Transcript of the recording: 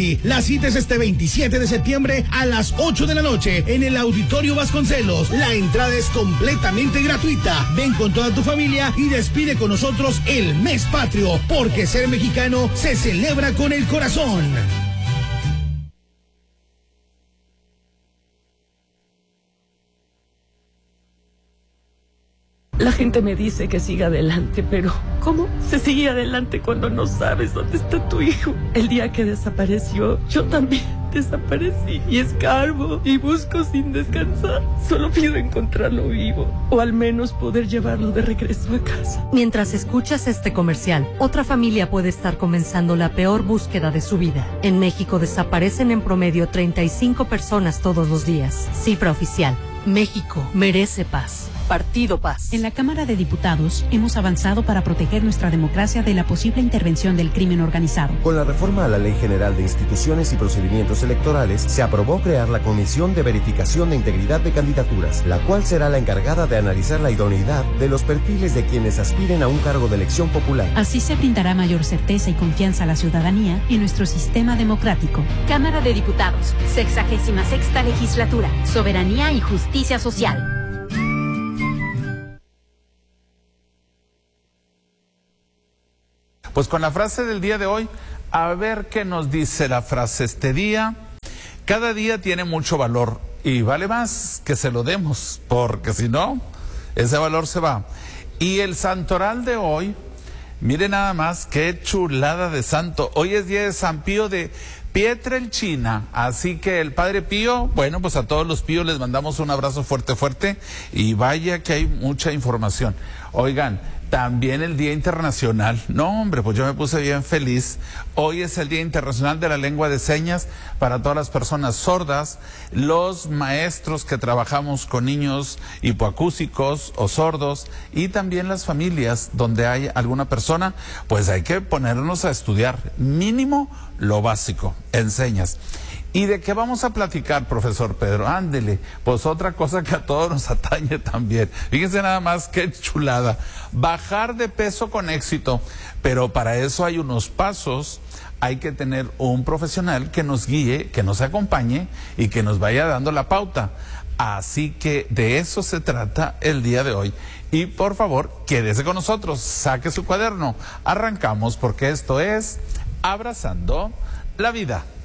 Delivery. La cita es este 27 de septiembre a las 8 de la noche en el Auditorio Vasconcelos. La entrada es completamente gratuita. Ven con toda tu familia y despide con nosotros el mes patrio, porque ser mexicano se celebra con el corazón. La gente me dice que siga adelante, pero ¿cómo se sigue adelante cuando no sabes dónde está tu hijo? El día que desapareció, yo también desaparecí y escarbo y busco sin descansar. Solo pido encontrarlo vivo o al menos poder llevarlo de regreso a casa. Mientras escuchas este comercial, otra familia puede estar comenzando la peor búsqueda de su vida. En México desaparecen en promedio 35 personas todos los días. Cifra oficial. México merece paz. Partido Paz. En la Cámara de Diputados hemos avanzado para proteger nuestra democracia de la posible intervención del crimen organizado. Con la reforma a la Ley General de Instituciones y Procedimientos Electorales, se aprobó crear la Comisión de Verificación de Integridad de Candidaturas, la cual será la encargada de analizar la idoneidad de los perfiles de quienes aspiren a un cargo de elección popular. Así se brindará mayor certeza y confianza a la ciudadanía en nuestro sistema democrático. Cámara de Diputados, 66ª Legislatura, Soberanía y Justicia Social. Pues con la frase del día de hoy, a ver qué nos dice la frase este día. Cada día tiene mucho valor y vale más que se lo demos, porque si no, ese valor se va. Y el santoral de hoy, mire nada más qué chulada de santo. Hoy es día de San Pío de Pietrelcina, así que el Padre Pío, bueno, pues a todos los píos les mandamos un abrazo fuerte, fuerte, y vaya que hay mucha información. Oigan, también el Día Internacional, no hombre, pues yo me puse bien feliz. Hoy es el Día Internacional de la Lengua de Señas para todas las personas sordas, los maestros que trabajamos con niños hipoacúsicos o sordos, y también las familias donde hay alguna persona, pues hay que ponernos a estudiar mínimo lo básico en señas. ¿Y de qué vamos a platicar, profesor Pedro? Ándele, pues otra cosa que a todos nos atañe también. Fíjense nada más qué chulada. Bajar de peso con éxito, pero para eso hay unos pasos. Hay que tener un profesional que nos guíe, que nos acompañe y que nos vaya dando la pauta. Así que de eso se trata el día de hoy. Y por favor, quédese con nosotros, saque su cuaderno. Arrancamos porque esto es Abrazando la Vida.